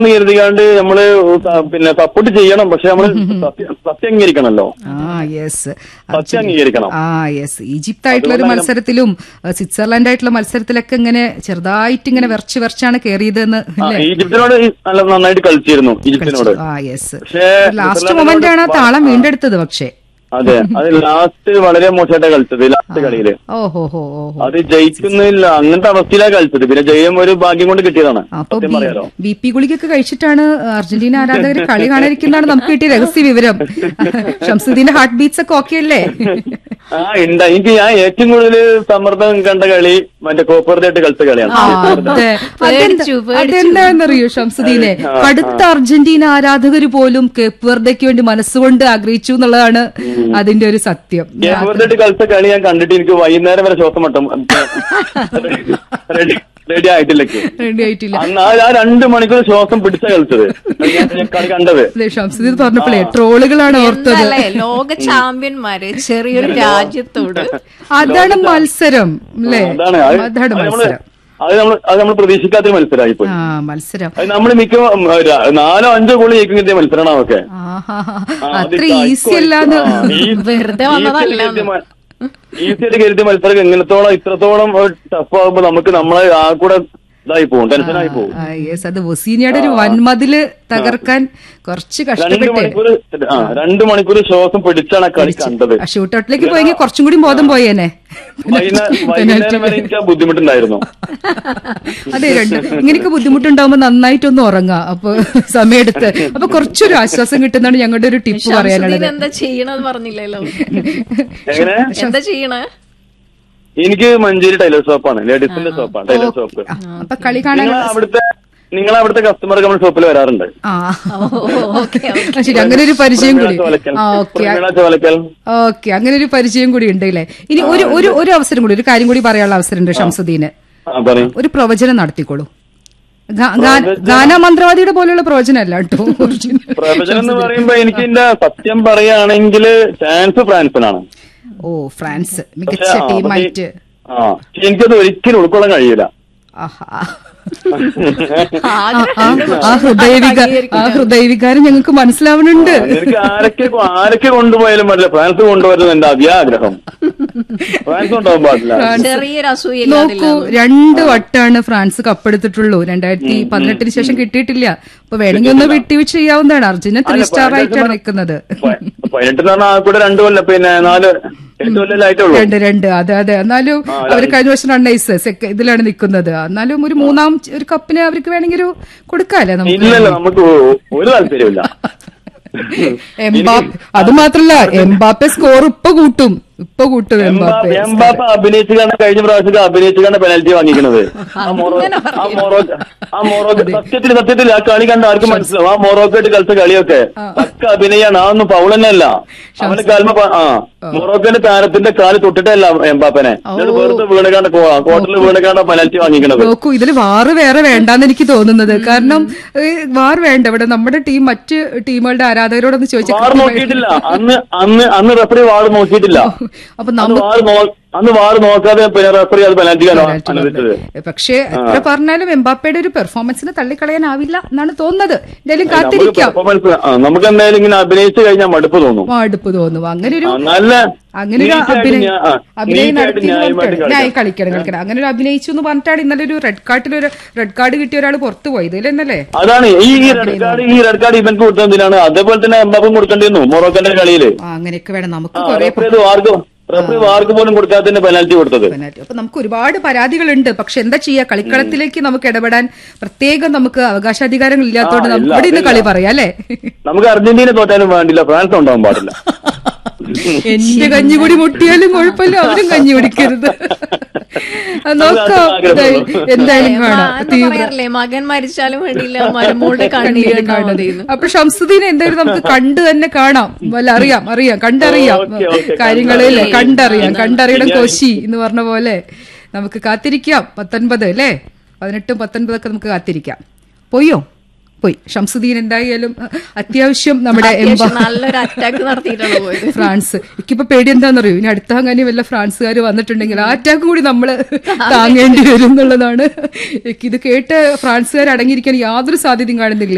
കരുതിക്കാണ്ട് നമ്മള് പിന്നെ സപ്പോർട്ട് ചെയ്യണം. പക്ഷെ നമ്മള് സത്യം അംഗീകരിക്കണല്ലോ. സത്യം അംഗീകരിക്കണം. ഈജിപ്ത് ആയിട്ടുള്ള ഒരു മത്സരത്തിലും സ്വിറ്റ്സർലൻഡ് ആയിട്ടുള്ള മത്സരത്തിലൊക്കെ ഇങ്ങനെ ചെറുതായിട്ട് ഇങ്ങനെ വെറച്ചാണ് കയറിയതെന്ന്. ഈജിപ്തിനോട് നന്നായിട്ട് കളിച്ചിരുന്നു. ഈജിപ്തിനോട് ലാസ്റ്റ് മൊമെന്റ് ആണ് താളം വീണ്ടെടുത്തത്. പക്ഷേ അതെ, അത് ലാസ്റ്റ് വളരെ മോശമായിട്ടാ കളിച്ചത്. ലാസ്റ്റ് കളിയില് അത് ജയിക്കുന്നില്ല, അങ്ങനത്തെ അവസ്ഥയിലാണ് കളിച്ചത്. പിന്നെ ജയം ഒരു ഭാഗ്യം കൊണ്ട് കിട്ടിയതാണ്. ബി പി ഗുളികൊക്കെ കഴിച്ചിട്ടാണ് അർജന്റീന ആരാധകർ കളി കാണാനിരിക്കുന്നതാണ് നമുക്ക് കിട്ടിയ രഹസ്യ വിവരം. ഷംസുദ്ദീന്റെ ഹാർട്ട് ബീറ്റ്സ് ഒക്കെ ഓക്കെ അല്ലേ? ഉണ്ട്. എനിക്ക് ഞാൻ ഏറ്റവും കൂടുതൽ സമ്മർദ്ദം കണ്ട കളി മറ്റേ കോപ്പറുമായിട്ട് കളിച്ച കളിയാണ്. അതെന്താണെന്നറിയോ ഷംസുദ്ദീനെ, കടുത്ത അർജന്റീന ആരാധകർ പോലും കേപ്പ് വെർദയ്ക്ക് വേണ്ടി മനസ്സുകൊണ്ട് ആഗ്രഹിച്ചു എന്നുള്ളതാണ് അതിന്റെ ഒരു സത്യം. കേപ്പ് വെർദയായിട്ട് കളിച്ച കളി ഞാൻ കണ്ടിട്ട് എനിക്ക് വൈകുന്നേരം വരെ ശ്വാസം മട്ടും റെഡി ആയിട്ടില്ല. ആ 2 മണിക്കൂർ ശ്വാസം പിടിച്ച കളിച്ചത് കളി കണ്ടത്. ഷംസുദ്ദീൻ പറഞ്ഞപ്പോഴേ ട്രോളുകളാണ് ഓർത്തത്. ലോക ചാമ്പ്യന്മാര് ചെറിയൊരു രാജ്യത്തോട് അതാണ് മത്സരം അല്ലേ? അതാണ് മത്സരം. അത് നമ്മൾ പ്രതീക്ഷിക്കാത്ത മത്സരമായി പോയി. മത്സരം അത് നമ്മൾ മിക്ക 4-5 ഗോൾ ജയിക്കുന്ന മത്സരമാണ് അതൊക്കെ. അത്ര ഈസി അല്ലാന്ന് വെറുതെ വന്നതല്ല. ഈസിയായിട്ട് കരുതിയ മത്സരം ഇത്രത്തോളം ടഫ് ആകുമ്പോ നമുക്ക് നമ്മളെ ആ കൂടെ ഇതായി പോകും, ടെൻഷനായി പോകും. അത് വസീനിയുടെ ഒരു വൻമതില് തകർക്കാൻ കുറച്ച് കഷ്ടപ്പെട്ട് 2 മണിക്കൂർ ശ്വാസം പിടിച്ചാണ് കളി കണ്ടത്. ഷൂട്ടൗട്ടിലേക്ക് പോയെങ്കിൽ കുറച്ചും കൂടി ബോധം പോയേനെ. വൈകുന്നേരം വരെ എനിക്ക് ബുദ്ധിമുട്ടുണ്ടായിരുന്നു. അതെ, ഇങ്ങനെയൊക്കെ ബുദ്ധിമുട്ടുണ്ടാവുമ്പോ നന്നായിട്ടൊന്ന് ഉറങ്ങാം. അപ്പൊ സമയമെടുത്ത് അപ്പൊ കുറച്ചൊരു ആശ്വാസം കിട്ടുന്നതാണ് ഞങ്ങളുടെ ഒരു ടിപ്പ് പറയാനുള്ളത്. എന്താ ചെയ്യണമെന്ന് പറഞ്ഞില്ലല്ലോ. എന്താ ചെയ്യണേ? എനിക്ക് മഞ്ചേരി ടൈലർ ഷോപ്പാണ്, ലേഡീസിന്റെ ഷോപ്പാണ്, ടൈലർ ഷോപ്പ്. അപ്പൊ കളി കാണാൻ നിങ്ങൾ അവിടുത്തെ കസ്റ്റമർ നമ്മൾ ഷോപ്പിൽ വരാറുണ്ട്. ശരി, അങ്ങനെ ഒരു പരിചയം കൂടി. ഓക്കെ, അങ്ങനെ ഒരു പരിചയം കൂടി ഉണ്ട് അല്ലേ? ഇനി ഒരു അവസരം കൂടി, ഒരു കാര്യം കൂടി പറയാനുള്ള അവസരമുണ്ട് ഷംസുദ്ദീന്. ഒരു പ്രവചനം നടത്തിക്കോളൂ. ഗാനമന്ത്രവാദിയുടെ പോലെയുള്ള പ്രവചനമല്ല കേട്ടോ. പ്രവചനം എന്ന് പറയുമ്പോ എനിക്ക് എന്റെ സത്യം പറയുകയാണെങ്കിൽ ചാൻസ് ഫ്രാൻസിനാണ്. ഫ്രാൻസ് മികച്ച ടീമായിട്ട്. എനിക്കത് ഒരിക്കലും ഉൾക്കൊള്ളാൻ കഴിയില്ല. ഹൃദയവികാരം ഞങ്ങൾക്ക് മനസ്സിലാവുന്നുണ്ട്. എനിക്ക് ആരൊക്കെ കൊണ്ടുപോയാലും പറ്റില്ല, ഫ്രാൻസ് കൊണ്ടുവരുന്നത് എന്റെ അതിയാഗ്രഹം. ഫ്രാൻസ് കൊണ്ടുപോകാൻ പാടില്ല. നോക്കൂ, 2 വട്ടാണ് ഫ്രാൻസ് കപ്പെടുത്തിട്ടുള്ളൂ. 2018 ശേഷം കിട്ടിയിട്ടില്ല. അപ്പൊ വേണമെങ്കിൽ ഒന്ന് വിട്ടുവീഴ്ച ചെയ്യാവുന്നതാണ്. അർജന്റീന 3 സ്റ്റാർ ആയിട്ടാണ് നിൽക്കുന്നത്. 18 കൂടെ 2 കൊല്ലം, പിന്നെ 8 കൊല്ലമായിട്ടുള്ളൂ. 2 അതെ. എന്നാലും അവർ കഴിഞ്ഞ വർഷം റണ്ണേഴ്സ് ഇതിലാണ് നിൽക്കുന്നത്. എന്നാലും ഒരു 3ാം ഒരു കപ്പിന് അവർക്ക് വേണമെങ്കിൽ ഒരു കൊടുക്കാല്ലേ നമുക്ക്? ഇല്ലല്ലോ, നമുക്ക് ഒരു താല്പര്യമില്ല. അത് മാത്രല്ല, എംബാപ്പെ സ്കോർ ഇപ്പൊ കൂട്ടും. എംബാപ്പെ അഭിനയിച്ചുകൊണ്ട് കഴിഞ്ഞ പ്രാവശ്യം അഭിനയിച്ചുകൊണ്ട് പെനൽറ്റി വാങ്ങിക്കുന്നത്. സത്യത്തിൽ ആ കളി കണ്ട ആർക്കും മനസ്സിലാവും. ആ മൊറോക്കോയിട്ട് കളിച്ച കളിയൊക്കെ പക്ക അഭിനയാണ്. അതൊന്നും പൗളന്നല്ല. അവന് കാൽമ മൊറോക്കോന്റെ താരത്തിന്റെ കാല് തൊട്ടിട്ടല്ല എംബാപ്പനെ. വെറുതെ വീണക്കാണ്ട് കോർട്ടിൽ വീണക്കാണ്ട് പെനൽറ്റി വാങ്ങിക്കണത്. നോക്കൂ, ഇതിൽ വാറ് വേറെ വേണ്ടാന്ന് എനിക്ക് തോന്നുന്നത്. കാരണം വാറ് വേണ്ട. ഇവിടെ നമ്മുടെ ടീം മറ്റ് ടീമുകളുടെ ആരാധകരോടൊന്ന് ചോദിച്ചു. വാർ നോക്കിയിട്ടില്ല അന്ന് റഫറി വാർ നോക്കിയിട്ടില്ല. അപ്പൊ അന്ന് വാർ നോക്കാതെ റഫറി അത് പെനാൽറ്റിക്കാണോ അനുവദിച്ചത്. പക്ഷേ എത്ര പറഞ്ഞാലും എംബാപ്പയുടെ ഒരു പെർഫോമൻസിന് തള്ളിക്കളയാനാവില്ല എന്നാണ് തോന്നുന്നത്. എന്തായാലും കാത്തിരിക്കാം. നമുക്ക് എന്തായാലും ഇങ്ങനെ അഭിനയിച്ചു കഴിഞ്ഞാൽ മടുപ്പ് തോന്നും. അങ്ങനെ ഒരു അഭിനയം നടത്തി കളിക്കണം. അങ്ങനെ ഒരു അഭിനയിച്ചു എന്ന് പറഞ്ഞിട്ടാണ് ഇന്നലെ ഒരു റെഡ് കാർഡ് കിട്ടിയ ഒരാൾ പുറത്തു പോയത് ഇല്ലെന്നല്ലേ? അതാണ് ഈ റെഡ് കാർഡ് ഇവർക്ക് കൊടുത്തതിനാണ്. അതേപോലെ തന്നെ എംബാപ്പും കൊടുക്കേണ്ടിരുന്നു മൊറോക്കോന്റെ കളിയിൽ. അങ്ങനെയൊക്കെ വേണം നമുക്ക് കുറെ റഫറി വാർക്ക് പോലും കൊടുക്കാതെ പെനാൽറ്റി കൊടുത്തത്. അപ്പൊ നമുക്ക് ഒരുപാട് പരാതികളുണ്ട്. പക്ഷെ എന്താ ചെയ്യാ, കളിക്കളത്തിലേക്ക് നമുക്ക് ഇടപെടാൻ പ്രത്യേകം നമുക്ക് അവകാശാധികാരങ്ങൾ ഇല്ലാത്തതുകൊണ്ട് നമുക്ക് ഇവിടെ ഇന്ന് കളി പറയാം അല്ലേ? നമുക്ക് അർജന്റീന തോറ്റാലും വേണ്ടില്ല, ഫ്രാൻസ് ഉണ്ടാവാൻ പാടില്ല. എന്റെ കഞ്ഞി കൂടി മുട്ടിയാലും കുഴപ്പമില്ല, അവരും കഞ്ഞി കുടിക്കരുത്. നോക്കാം, എന്തായാലും കാണാം. മകൻ മരിച്ചാലും വേണ്ടിയില്ല, മരുമോളുടെ കണ്ണീര് കാണുന്നത്. അപ്പൊ ഷംസുദ്ദീനെ എന്തായാലും നമുക്ക് കണ്ടു തന്നെ കാണാം. അറിയാം കണ്ടറിയാം കാര്യങ്ങളില്ലേ, കണ്ടറിയണം കോശി എന്ന് പറഞ്ഞ പോലെ നമുക്ക് കാത്തിരിക്കാം. 19 അല്ലേ, 18, 19 ഒക്കെ നമുക്ക് കാത്തിരിക്കാം. പോയി ഷംസുദ്ദീൻ എന്തായാലും അത്യാവശ്യം നമ്മുടെ നല്ലൊരു അറ്റാക്ക് നടത്തിയിട്ടാണ് പോയത് ഫ്രാൻസ്. എനിക്കിപ്പോ പേടി എന്താണെന്നറിയോ, ഇനി അടുത്ത അങ്ങനെ വല്ല ഫ്രാൻസുകാർ വന്നിട്ടുണ്ടെങ്കിൽ ആ അറ്റാക്ക് കൂടി നമ്മള് താങ്ങേണ്ടി വരും എന്നുള്ളതാണ്. ഇത് കേട്ട് ഫ്രാൻസുകാർ അടങ്ങിയിരിക്കാൻ യാതൊരു സാധ്യതയും കാണുന്നില്ല.